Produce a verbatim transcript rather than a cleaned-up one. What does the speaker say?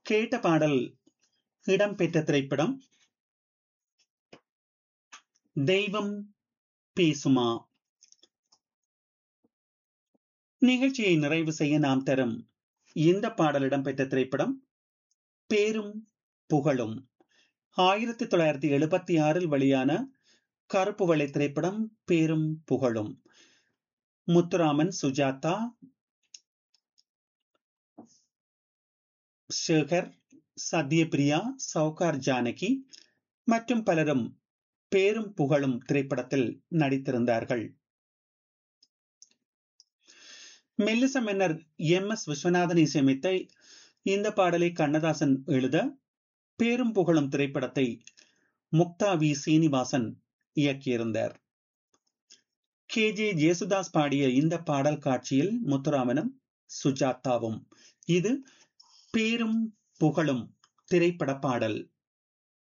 கேட்ட பாடல் இடம்பெற்ற திரைப்படம் தெய்வம் பேசுமா. நிகழ்ச்சியை நிறைவு செய்ய நாம் தரும் இந்த பாடல் இடம்பெற்ற திரைப்படம் பேரும் புகழும். ஆயிரத்தி தொள்ளாயிரத்தி எழுபத்தி ஆறில் வெளியான கருப்பு வெள்ளை திரைப்படம் பேரும் புகழும். முத்துராமன், சுஜாதா, சேகர், சத்யபிரியா, சௌகார் ஜானகி மற்றும் பலரும் பேரும் புகழும் திரைப்படத்தில் நடித்திருந்தார்கள். மெல்லிச மன்னர் எம் எஸ் விஸ்வநாதன் இசையமைத்த இந்த பாடலை கண்ணதாசன் எழுத, பேரும் புகழும் திரைப்படத்தை முக்தா வி சீனிவாசன் இயக்கியிருந்தார். கே ஜே ஜேசுதாஸ் பாடிய இந்த பாடல் காட்சியில் முத்துராமனும் சுஜாதாவும். இது பேரும் புகழும் திரைப்பட பாடல்.